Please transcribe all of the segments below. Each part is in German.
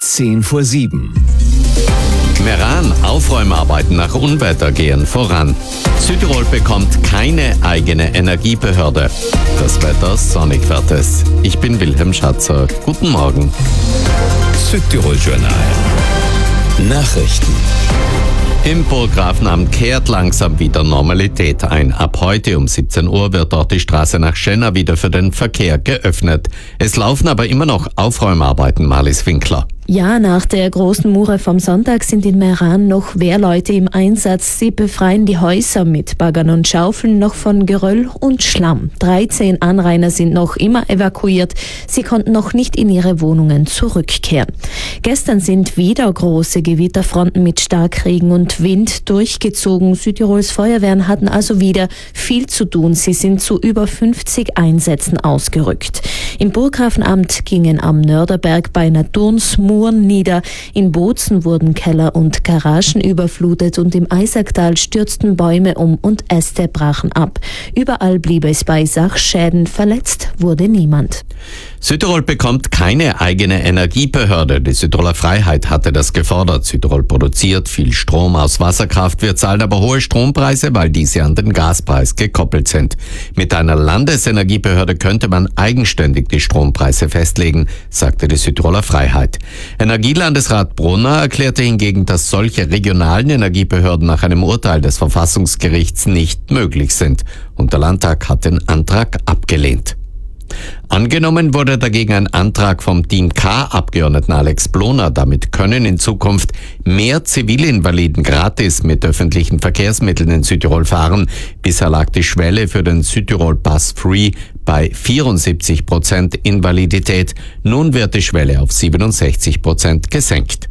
7:10. Meran, Aufräumarbeiten nach Unwetter gehen voran. Südtirol bekommt keine eigene Energiebehörde. Das Wetter sonnig wird es. Ich bin Wilhelm Schatzer. Guten Morgen. Südtirol-Journal. Nachrichten. Im Burggrafenamt kehrt langsam wieder Normalität ein. Ab heute um 17 Uhr wird dort die Straße nach Schenna wieder für den Verkehr geöffnet. Es laufen aber immer noch Aufräumarbeiten, Marlies Winkler. Ja, nach der großen Mure vom Sonntag sind in Meran noch Wehrleute im Einsatz. Sie befreien die Häuser mit Baggern und Schaufeln noch von Geröll und Schlamm. 13 Anrainer sind noch immer evakuiert. Sie konnten noch nicht in ihre Wohnungen zurückkehren. Gestern sind wieder große Gewitterfronten mit Starkregen und Wind durchgezogen. Südtirols Feuerwehren hatten also wieder viel zu tun. Sie sind zu über 50 Einsätzen ausgerückt. Im Burggrafenamt gingen am Nörderberg bei Naturns Muren nieder. In Bozen wurden Keller und Garagen überflutet und im Eisacktal stürzten Bäume um und Äste brachen ab. Überall blieb es bei Sachschäden. Verletzt wurde niemand. Südtirol bekommt keine eigene Energiebehörde. Die Südtiroler Freiheit hatte das gefordert. Südtirol produziert viel Strom aus Wasserkraft. Wir zahlen aber hohe Strompreise, weil diese an den Gaspreis gekoppelt sind. Mit einer Landesenergiebehörde könnte man eigenständig die Strompreise festlegen, sagte die Südtiroler Freiheit. Energielandesrat Brunner erklärte hingegen, dass solche regionalen Energiebehörden nach einem Urteil des Verfassungsgerichts nicht möglich sind. Und der Landtag hat den Antrag abgelehnt. Angenommen wurde dagegen ein Antrag vom Team K-Abgeordneten Alex Bloner. Damit können in Zukunft mehr Zivilinvaliden gratis mit öffentlichen Verkehrsmitteln in Südtirol fahren. Bisher lag die Schwelle für den Südtirol Bus Free bei 74% Invalidität. Nun wird die Schwelle auf 67% gesenkt.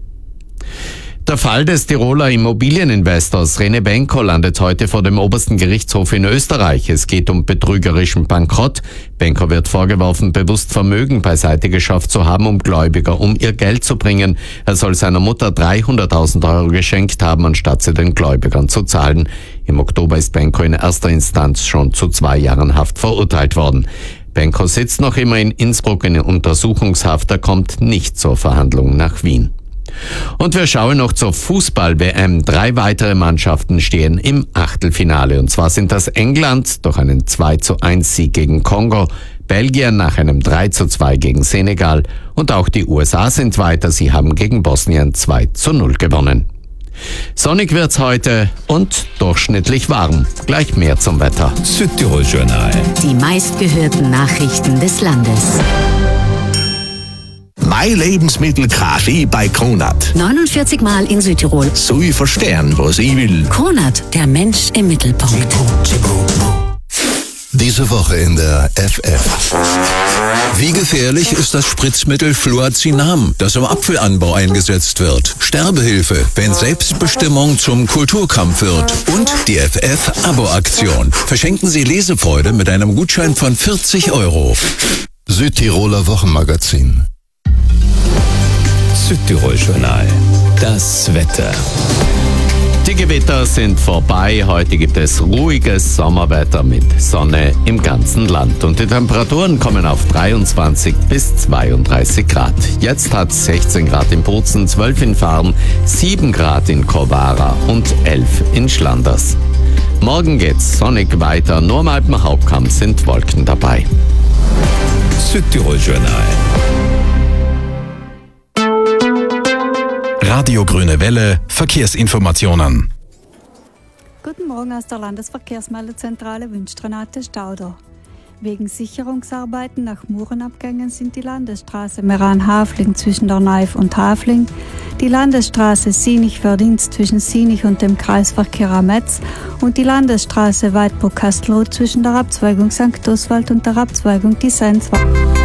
Der Fall des Tiroler Immobilieninvestors Rene Benko landet heute vor dem obersten Gerichtshof in Österreich. Es geht um betrügerischen Bankrott. Benko wird vorgeworfen, bewusst Vermögen beiseite geschafft zu haben, um Gläubiger um ihr Geld zu bringen. Er soll seiner Mutter 300.000 Euro geschenkt haben, anstatt sie den Gläubigern zu zahlen. Im Oktober ist Benko in erster Instanz schon zu 2 Jahren Haft verurteilt worden. Benko sitzt noch immer in Innsbruck in Untersuchungshaft. Er kommt nicht zur Verhandlung nach Wien. Und wir schauen noch zur Fußball-WM. 3 weitere Mannschaften stehen im Achtelfinale. Und zwar sind das England durch einen 2:1-Sieg gegen Kongo, Belgien nach einem 3:2 gegen Senegal und auch die USA sind weiter. Sie haben gegen Bosnien 2:0 gewonnen. Sonnig wird's heute und durchschnittlich warm. Gleich mehr zum Wetter. Südtirol-Journal. Die meistgehörten Nachrichten des Landes. Mein Lebensmittel Kaffee bei Kronat. 49 Mal in Südtirol. So ich verstehen, was ich will. Kronat, der Mensch im Mittelpunkt. Diese Woche in der FF. Wie gefährlich ist das Spritzmittel Fluazinam, das im Apfelanbau eingesetzt wird? Sterbehilfe, wenn Selbstbestimmung zum Kulturkampf wird. Und die FF-Abo-Aktion. Verschenken Sie Lesefreude mit einem Gutschein von 40 Euro. Südtiroler Wochenmagazin. Südtirol-Journal. Das Wetter. Die Gewitter sind vorbei. Heute gibt es ruhiges Sommerwetter mit Sonne im ganzen Land. Und die Temperaturen kommen auf 23 bis 32 Grad. Jetzt hat es 16 Grad in Bozen, 12 in Farn, 7 Grad in Kowara und 11 in Schlanders. Morgen geht's sonnig weiter. Nur am Alpenhauptkamm sind Wolken dabei. Südtirol-Journal. Radio Grüne Welle, Verkehrsinformationen. Guten Morgen aus der Landesverkehrsmeldezentrale wünscht Renate Stauder. Wegen Sicherungsarbeiten nach Murenabgängen sind die Landesstraße Meran-Hafling zwischen der Neif und Hafling, die Landesstraße Sinich-Verdienst zwischen Sinich und dem Kreisverkehr Ametz und die Landesstraße Weidburg-Kastelroth zwischen der Abzweigung St. Oswald und der Abzweigung Dissens.